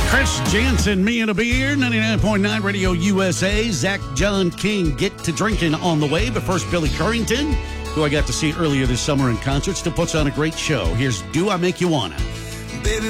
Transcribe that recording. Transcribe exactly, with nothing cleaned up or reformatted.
Chris Jansen, Me and a Beer, ninety-nine point nine Radio U S A. Zach John King, Get to Drinking on the way. But first, Billy Currington, who I got to see earlier this summer in concert, still puts on a great show. Here's Do I Make You Wanna? Baby.